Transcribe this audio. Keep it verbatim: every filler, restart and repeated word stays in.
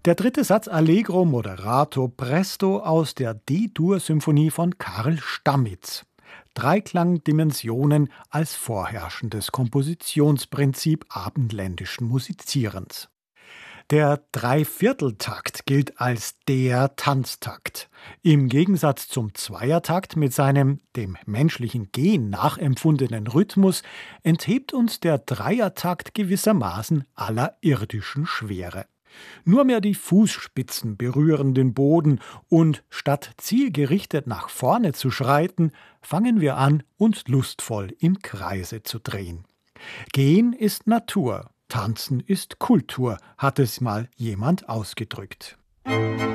Der dritte Satz Allegro moderato presto aus der D-Dur-Symphonie von Karl Stamitz. Dreiklangdimensionen als vorherrschendes Kompositionsprinzip abendländischen Musizierens. Der Dreivierteltakt gilt als der Tanztakt. Im Gegensatz zum Zweiertakt mit seinem dem menschlichen Gehen nachempfundenen Rhythmus enthebt uns der Dreiertakt gewissermaßen aller irdischen Schwere. Nur mehr die Fußspitzen berühren den Boden und statt zielgerichtet nach vorne zu schreiten, fangen wir an, uns lustvoll im Kreise zu drehen. Gehen ist Natur, Tanzen ist Kultur, hat es mal jemand ausgedrückt.